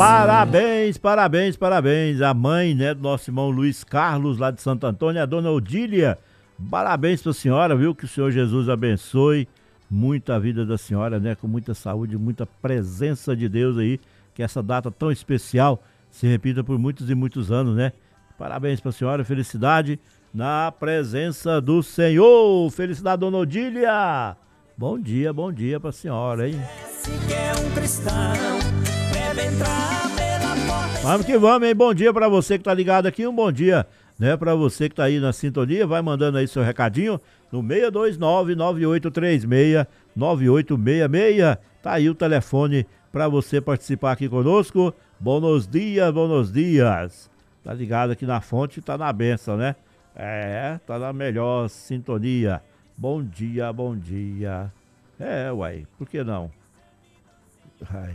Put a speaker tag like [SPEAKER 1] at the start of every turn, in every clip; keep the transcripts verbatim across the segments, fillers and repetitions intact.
[SPEAKER 1] Parabéns, parabéns, parabéns. A mãe, né, do nosso irmão Luiz Carlos, lá de Santo Antônio, a dona Odília. Parabéns pra senhora, viu? Que o Senhor Jesus abençoe muito a vida da senhora, né? Com muita saúde, muita presença de Deus aí. Que essa data tão especial se repita por muitos e muitos anos, né? Parabéns pra senhora, felicidade na presença do Senhor. Felicidade, dona Odília. Bom dia, bom dia pra senhora, hein? Vamos que vamos, hein? Bom dia pra você que tá ligado aqui, um bom dia, né? Pra você que tá aí na sintonia, vai mandando aí seu recadinho no seis dois nove, nove oito três seis, nove oito seis seis. Tá aí o telefone pra você participar aqui conosco. Bons dias, bons dias. Tá ligado aqui na fonte, tá na benção, né? É, tá na melhor sintonia. Bom dia, bom dia. É, uai, por que não? Ai.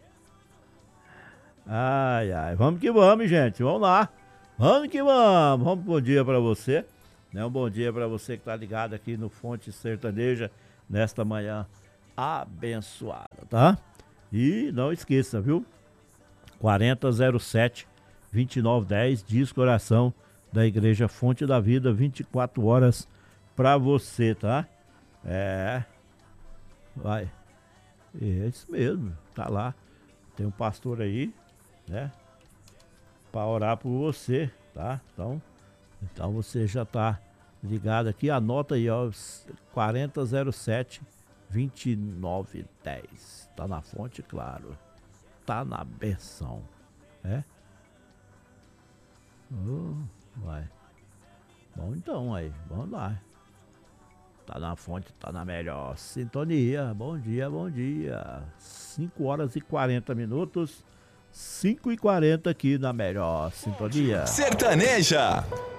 [SPEAKER 1] Ai, ai, vamos que vamos, gente, vamos lá. Vamos que vamos. Vamos, bom dia pra você, né? Um bom dia pra você que tá ligado aqui no Fonte Sertaneja nesta manhã abençoada, tá? E não esqueça, viu? quarenta zero sete, vinte e nove dez, diz coração da Igreja Fonte da Vida, vinte e quatro horas pra você, tá? É. Vai. É isso mesmo, tá lá. Tem um pastor aí, né? Pra orar por você, tá? Então, então você já tá ligado aqui, anota aí, ó, quarenta zero sete, vinte e nove dez. Tá na fonte, claro. Tá na benção, é? Oh, vai. Bom então aí, vamos lá. Tá na fonte, tá na melhor sintonia. Bom dia, bom dia. cinco horas e quarenta minutos. cinco e quarenta aqui na melhor sintonia.
[SPEAKER 2] Sertaneja.